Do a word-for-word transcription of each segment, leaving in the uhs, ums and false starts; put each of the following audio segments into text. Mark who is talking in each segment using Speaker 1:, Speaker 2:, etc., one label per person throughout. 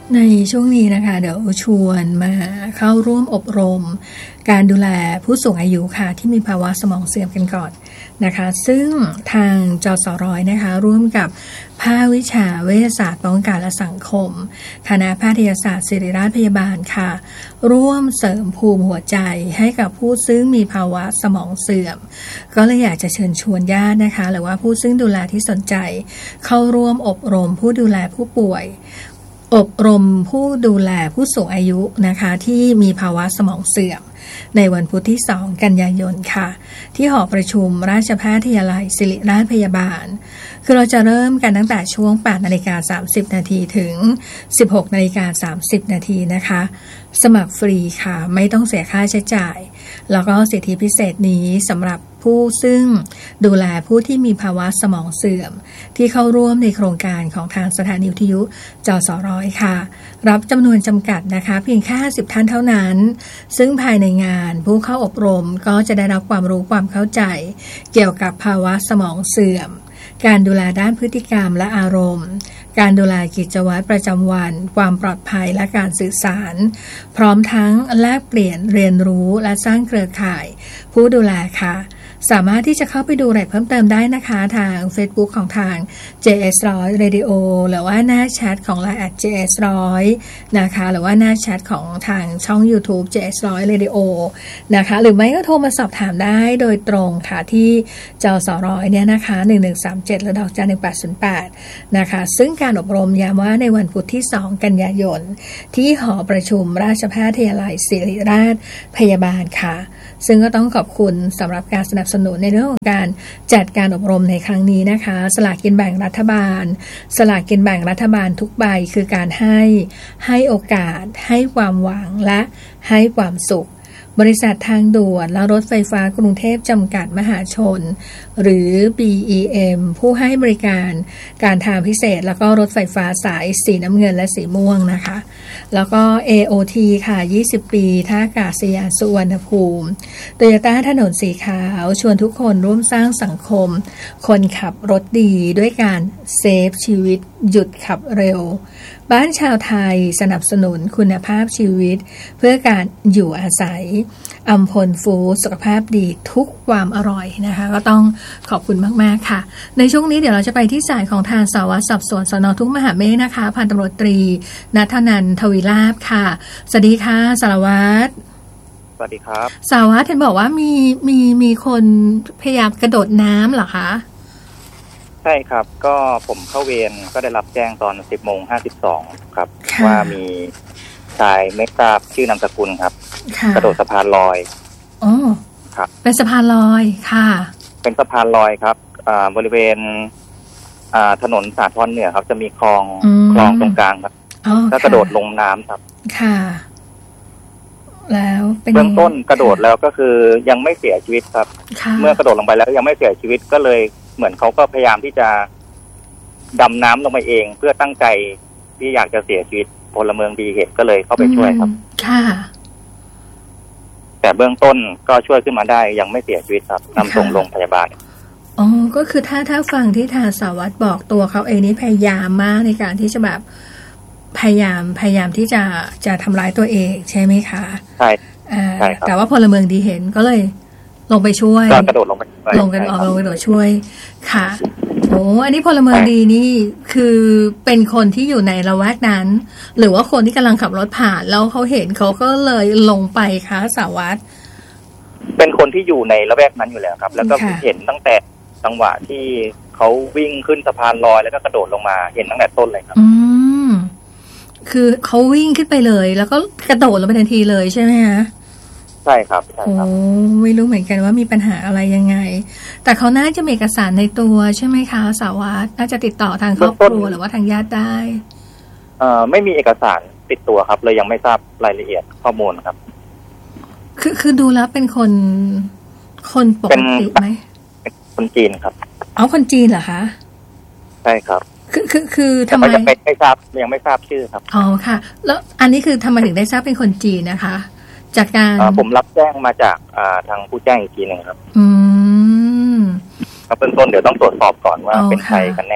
Speaker 1: ในช่วงนี้นะคะเดี๋ยวชวนมาเข้าร่วมอบรมการดูแลผู้สูงอายุค่ะที่มีภาวะสมองเสื่อมกันก่อนนะคะซึ่งทางจสรนะคะร่วมกับภาควิชาเวชศาสตร์ป้องกันและสังคมคณะแพทยศาสตร์ศิริราชพยาบาลค่ะร่วมเสริมภูมิหัวใจให้กับผู้ซึ่งมีภาวะสมองเสื่อมก็เลยอยากจะเชิญชวนญาตินะคะหรือว่าผู้ซึ่งดูแลที่สนใจเข้าร่วมอบรมผู้ดูแลผู้ป่วยอบรมผู้ดูแลผู้สูงอายุนะคะที่มีภาวะสมองเสื่อมในวันพุธที่สองกันยายนค่ะที่หอประชุมราชภัฏวิทยาลัยศิริราชพยาบาลคือเราจะเริ่มกันตั้งแต่ช่วง แปดนาฬิกาสามสิบนาทีถึง สิบหกนาฬิกาสามสิบนาทีนะคะสมัครฟรีค่ะไม่ต้องเสียค่าใช้จ่ายแล้วก็สิทธิพิเศษนี้สำหรับผู้ซึ่งดูแลผู้ที่มีภาวะสมองเสื่อมที่เข้าร่วมในโครงการของทางสถานีวิทยุจสรค่ะรับจำนวนจำกัดนะคะเพียงแค่ห้าสิบท่านเท่านั้นซึ่งภายในงานผู้เข้าอบรมก็จะได้รับความรู้ความเข้าใจเกี่ยวกับภาวะสมองเสื่อมการดูแลด้านพฤติกรรมและอารมณ์การดูแลกิจวัตรประจำวันความปลอดภัยและการสื่อสารพร้อมทั้งแลกเปลี่ยนเรียนรู้และสร้างเครือข่ายผู้ดูแลค่ะสามารถที่จะเข้าไปดูรายละเอียดเพิ่มเติมได้นะคะทาง Facebook ของทาง เจ เอส หนึ่งร้อย Radio หรือว่าหน้าแชทของ ไลน์ แอท เจ เอส หนึ่งร้อย นะคะหรือว่าหน้าแชทของทางช่อง YouTube เจ เอส หนึ่งร้อย Radio นะคะหรือไม่ก็โทรมาสอบถามได้โดยตรงค่ะที่จสรเนี่ยนะคะหนึ่งหนึ่งสามเจ็ดหรือดอกจันหนึ่งแปดศูนย์แปดนะคะซึ่งการอบรมย้ำว่าในวันพุธที่สองกันยายนที่หอประชุมราชภัฏวิทยาลัยศิริราชพยาบาลค่ะซึ่งก็ต้องขอบคุณสำหรับการสนับสนุนในเรื่องของการจัดการอบรมในครั้งนี้นะคะสลากกินแบ่งรัฐบาลสลากกินแบ่งรัฐบาลทุกใบคือการให้ให้โอกาสให้ความหวังและให้ความสุขบริษัททางด่วนและรถไฟฟ้ากรุงเทพจำกัดมหาชนหรือ บี อี เอ็ม ผู้ให้บริการการทางพิเศษแล้วก็รถไฟฟ้าสายสีน้ำเงินและสีม่วงนะคะแล้วก็ เอ โอ ที ค่ะยี่สิบปีท่าอากาศยานสุวรรณภูมิ Toyota ถนนสีขาวชวนทุกคนร่วมสร้างสังคมคนขับรถดีด้วยการเซฟชีวิตหยุดขับเร็วบ้านชาวไทยสนับสนุนคุณภาพชีวิตเพื่อการอยู่อาศัยอัมพลฟู้ดสุขภาพดีทุกความอร่อยนะคะก็ต้องขอบคุณมากๆค่ะในช่วงนี้เดี๋ยวเราจะไปที่สายของทางสารวัตรสอบสวนสน.ทุ่งมหาเมฆนะคะพันตำรวจตรีณัฐนันท์ทวีลาภค่ะสวัสดีค่ะสารวัตร
Speaker 2: สวัสดีครับ
Speaker 1: สารวัตรเห็นบอกว่ามีมีมีคนพยายามกระโดดน้ำเหรอคะ
Speaker 2: ใช่ครับก็ผมเข้าเวรก็ได้รับแจ้งตอน สิบโมงห้าสิบสอง ครับว่ามีชายไม่ทราบชื่อนามสกุลครับกระโดดสะพานลอย
Speaker 1: อ๋อครับเป็นสะพานลอยค่ะ
Speaker 2: เป็นสะพานลอยครับอ่าบริเวณอ่าถนนสาทรเหนือครับจะมีคลองคลองตรงกลางครับก็กระโดดลงน้ำครับ
Speaker 1: ค่ะแล้ว
Speaker 2: เบื้องต้นกระโดดแล้วก็คือยังไม่เสียชีวิตครับเมื่อกระโดดลงไปแล้วยังไม่เสียชีวิตก็เลยเหมือนเขาก็พยายามที่จะดำน้ำลงไปเองเพื่อตั้งใจที่อยากจะเสียชีวิตพลเมืองดีเห็นก็เลยเข้าไปช่วยครับ
Speaker 1: ค่ะ
Speaker 2: แต่เบื้องต้นก็ช่วยขึ้นมาได้ยังไม่เสียชีวิตครับนำส่งโรงพยาบาล
Speaker 1: อ๋อก็คือถ้าถ้าฟังที่ทางสารวัตรบอกตัวเขาเองนี่พยายามมากในการที่จะแบบพยายามพยายามที่จะจะทำร้ายตัวเองใช่ไหมคะ
Speaker 2: ใช่
Speaker 1: ใช่ครับแต่ว่าพลเมืองดีเห็นก็เลยลงไปช่วย
Speaker 2: กระโดดลงไป
Speaker 1: ลงกันออกลงไปโดดช่วยค่ะโอ้อันนี้พลเมืองดีนี่คือเป็นคนที่อยู่ในละแวกนั้นหรือว่าคนที่กำลังขับรถผ่านแล้วเขาเห็นเขาก็เลยลงไปคะสารวัตร
Speaker 2: เป็นคนที่อยู่ในละแวกนั้นอยู่แล้วครับแล้วก็เห็นตั้งแต่จังหวะที่เขาวิ่งขึ้นสะพานลอยแล้วก็กระโดดลงมาเห็นตั้งแต่ต้นเลยครับ
Speaker 1: อืมคือเขาวิ่งขึ้นไปเลยแล้วก็กระโดดลงไปทันทีเลยใช่ไหมคะ
Speaker 2: ใช่ครับใช่ครับ
Speaker 1: โอ้ไม่รู้เหมือนกันว่ามีปัญหาอะไรยังไงแต่เขาน่าจะมีเอกสารในตัวใช่ไหมคะสารวัตรน่าจะติดต่อทางครอบครัวหรือว่าทางญาติได้
Speaker 2: เอ่อไม่มีเอกสารติดตัวครับเลยยังไม่ทราบรายละเอียดข้อมูลครับ
Speaker 1: คือคือดูแล้วเป็นคนคนปกติไหม
Speaker 2: เป็นคนจีนครับ
Speaker 1: อ๋อคนจีนเหรอคะ
Speaker 2: ใช่ครับ
Speaker 1: คือคือคือทำไม
Speaker 2: ยังไม่ทราบยังไม่ทราบชื่อครับ
Speaker 1: อ๋อค่ะแล้วอันนี้คือทำไมถึงได้ทราบเป็นคนจีนนะคะจากการ
Speaker 2: ผมรับแจ้งมาจากทางผู้แจ้งอีกทีหนึ่งครับ
Speaker 1: อืม
Speaker 2: เบื้องต้นเดี๋ยวต้องตรวจสอบก่อนว่าเป็นใครกันแน่
Speaker 1: อ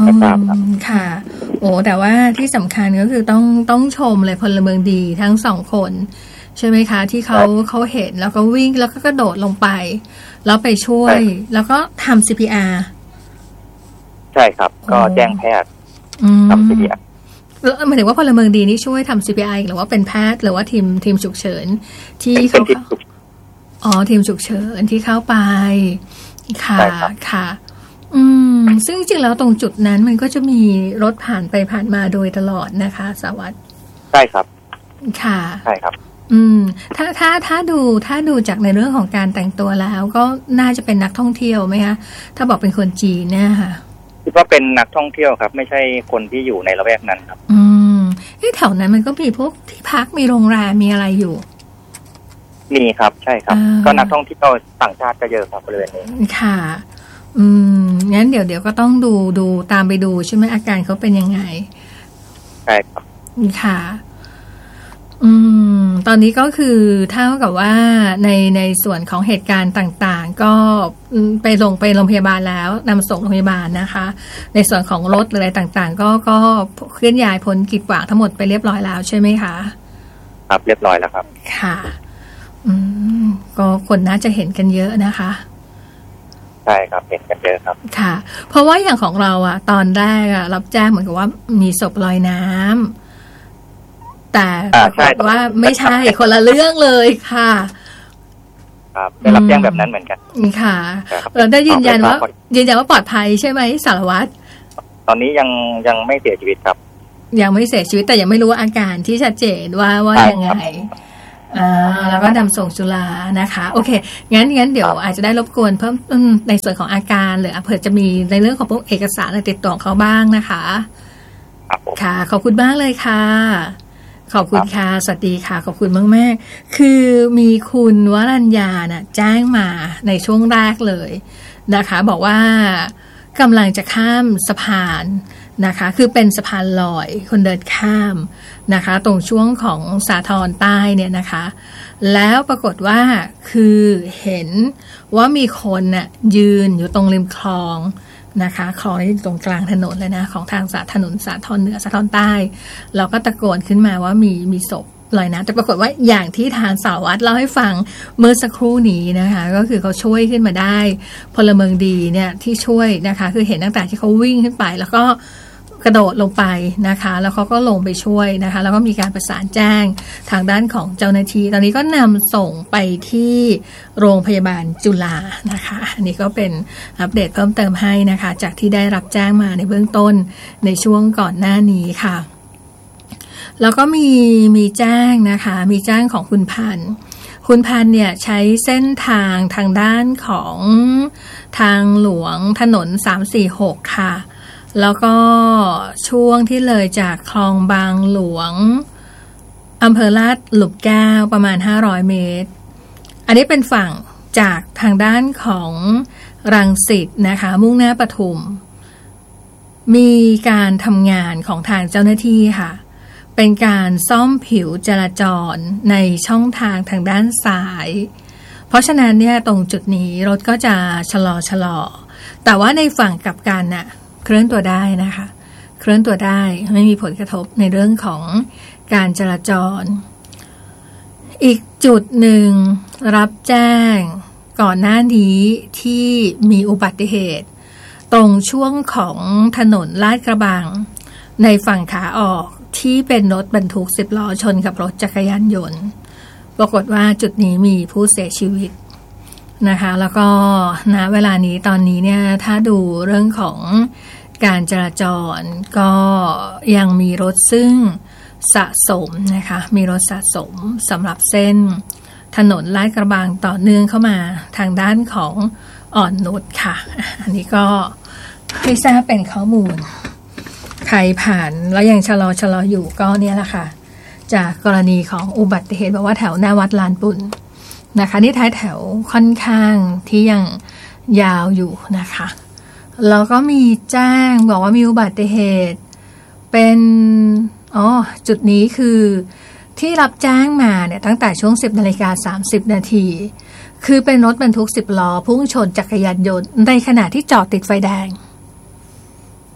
Speaker 2: นะครับ
Speaker 1: ค่ะโอ้แต่ว่าที่สำคัญก็คือต้องต้องชมเลยพลเมืองดีทั้งสองคนใช่ไหมคะที่เขาเขาเห็นแล้วก็วิ่งแล้วก็กระโดดลงไปแล้วไปช่วยแล้วก็ทำ ซี พี อาร์
Speaker 2: ใช่ครับก็แจ้งแพทย์ทำ ซี พี อาร์
Speaker 1: แล้วหมายถึงว่าพลเมืองดีนี่ช่วยทำ ซี พี อาร์ หรือว่าเป็นแพทย์หรือว่าทีมทีมฉุกเฉินที่เขาอ๋อทีมฉุกเฉินที่เข้าไปค่ะค่ะอืมซึ่งจริงๆแล้วตรงจุดนั้นมันก็จะมีรถผ่านไปผ่านมาโดยตลอดนะคะสวัสดิ์
Speaker 2: ใช่ครับ
Speaker 1: ค่ะ
Speaker 2: ใช่ครับ
Speaker 1: อืมถ้าถ้าถ้าดูถ้าดูจากในเรื่องของการแต่งตัวแล้วก็น่าจะเป็นนักท่องเที่ยวไหมคะถ้าบอกเป็นคนจีนเนี่ยค่ะ
Speaker 2: คิดว่าเป็นนักท่องเที่ยวครับไม่ใช่คนที่อยู่ในละแวกนั้นครับ
Speaker 1: อืมแถวนั้นมันก็มีพวกที่พักมีโรงแรมมีอะไรอยู่
Speaker 2: มีครับใช่ครับก็นักท่องเที่ยวต่างชาติก็เยอะครับบริเวณนี้
Speaker 1: ค่ะอืมงั้นเดี๋ยวเดี๋ยวก็ต้องดูดูตามไปดูใช่ไหมอาการเขาเป็นยังไง
Speaker 2: ใช่ครับ
Speaker 1: ค่ะอืมตอนนี้ก็คือเท่ากับว่าในในส่วนของเหตุการณ์ต่างๆก็ไปลงไปโรงพยาบาลแล้วนำส่งโรงพยาบาลนะคะในส่วนของรถอะไรต่างๆก็ก็เคลื่อนย้ายพ้นกีดขวางทั้งหมดไปเรียบร้อยแล้วใช่ไหมคะ
Speaker 2: ครับเรียบร้อยแล้วครับ
Speaker 1: ค่ะอืมก็คนน่าจะเห็นกันเยอะนะคะ
Speaker 2: ใช่ครับเห็นกันเยอะครับ
Speaker 1: ค่ะเพราะว่าอย่างของเราอะตอนแรกอะรับแจ้งเหมือนกับว่ามีศพลอยน้ำแต่ปรากฏว่าไม่ใช่คนละเรื่องเลยค่ะ
Speaker 2: ครับได้รับแจ้งแบบนั้นเหมือนกัน
Speaker 1: ค่ะเราได้ยืนยันว่ายืนยันว่าปลอดภัยใช่ไหมสารวัตร
Speaker 2: ตอนนี้ยังยังไม่เสียชีวิตครับ
Speaker 1: ยังไม่เสียชีวิตแต่ยังไม่รู้ว่าอาการที่ชัดเจนว่าว่ายังไงอ่าแล้วก็นำส่งจุฬานะคะโอเคงั้นงั้นเดี๋ยวอาจจะได้รบกวนเพิ่มในส่วนของอาการหรือเผื่อจะมีในเรื่องของพวกเอกสารติดต่อเขาบ้างนะคะค่ะขอบคุณมากเลยค่ะขอบคุณค่ะสวัสดีค่ะขอบคุณมากๆคือมีคุณวรัญญาน่ะแจ้งมาในช่วงแรกเลยนะคะบอกว่ากำลังจะข้ามสะพานนะคะคือเป็นสะพานลอยคนเดินข้ามนะคะตรงช่วงของสาทรใต้เนี่ยนะคะแล้วปรากฏว่าคือเห็นว่ามีคนน่ะยืนอยู่ตรงริมคลองนะคะคลองที่ตรงกลางถนนเลยนะของทางสาถนนสาทรเหนือสาทรใต้เราก็ตะโกนขึ้นมาว่ามีมีศพลอยน้ำแต่ปรากฏว่าอย่างที่ทางสารวัตรเล่าให้ฟังเมื่อสักครู่นี้นะคะก็คือเขาช่วยขึ้นมาได้พลเมืองดีเนี่ยที่ช่วยนะคะคือเห็นตั้งแต่ที่เขาวิ่งขึ้นไปแล้วก็กระโดดลงไปนะคะแล้วเขาก็ลงไปช่วยนะคะแล้วก็มีการประสานแจ้งทางด้านของเจ้าหน้าที่ตอนนี้ก็นำส่งไปที่โรงพยาบาลจุฬานะคะอันนี้ก็เป็นอัปเดตเพิ่มเติมให้นะคะจากที่ได้รับแจ้งมาในเบื้องต้นในช่วงก่อนหน้านี้ค่ะแล้วก็มีมีแจ้งนะคะมีแจ้งของคุณพันธ์คุณพันธ์เนี่ยใช้เส้นทางทางด้านของทางหลวงถนนสามสี่หกค่ะแล้วก็ช่วงที่เลยจากคลองบางหลวงอำเภอลาดหลุมแก้วประมาณห้าร้อยเมตรอันนี้เป็นฝั่งจากทางด้านของรังสิตนะคะมุ่งหน้าปทุมมีการทำงานของทางเจ้าหน้าที่ค่ะเป็นการซ่อมผิวจราจรในช่องทางทางด้านซ้ายเพราะฉะนั้นเนี่ยตรงจุดนี้รถก็จะชะลอชะลอแต่ว่าในฝั่งกลับกันน่ะเคลื่อนตัวได้นะคะเคลื่อนตัวได้ไม่มีผลกระทบในเรื่องของการจราจรอีกจุดหนึ่งรับแจ้งก่อนหน้านี้ที่มีอุบัติเหตุตรงช่วงของถนนลาดกระบังในฝั่งขาออกที่เป็นรถบรรทุกสิบล้อชนกับรถจักรยานยนต์ปรากฏว่าจุดนี้มีผู้เสียชีวิตนะคะแล้วก็ณเวลานี้ตอนนี้เนี่ยถ้าดูเรื่องของการจราจรก็ยังมีรถซึ่งสะสมนะคะมีรถสะสมสำหรับเส้นถนนลาดกระบังต่อเนื่องเข้ามาทางด้านของอ่อนนุชค่ะอันนี้ก็ให้ทราบเป็นข้อมูลใครผ่านแล้วยังชะลอชะลออยู่ก็เนี่ยแหละค่ะจากกรณีของอุบัติเหตุบอกว่าแถวหน้าวัดลานปุ่นนะคะนี่ท้ายแถวค่อนข้างที่ยังยาวอยู่นะคะแล้วก็มีแจ้งบอกว่ามีอุบัติเหตุเป็นอ๋อจุดนี้คือที่รับแจ้งมาเนี่ยตั้งแต่ช่วง สิบนาฬิกาสามสิบนาทีคือเป็นรถบรรทุกสิบล้อพุ่งชนจักรยานยนต์ในขณะที่จอดติดไฟแดง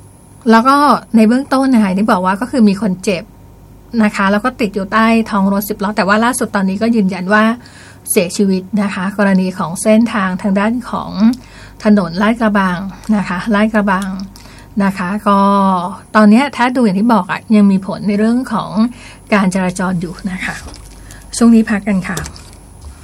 Speaker 1: แล้วก็ในเบื้องต้นนะคะที่บอกว่าก็คือมีคนเจ็บนะคะแล้วก็ติดอยู่ใต้ท้องรถสิบล้อแต่ว่าล่าสุดตอนนี้ก็ยืนยันว่าเสียชีวิตนะคะกรณีของเส้นทางทางด้านของถนนลาดกระบังนะคะลาดกระบังนะคะก็ตอนนี้ถ้าดูอย่างที่บอกอ่ะยังมีผลในเรื่องของการจราจรอยู่นะคะช่วงนี้พักกันค่ะ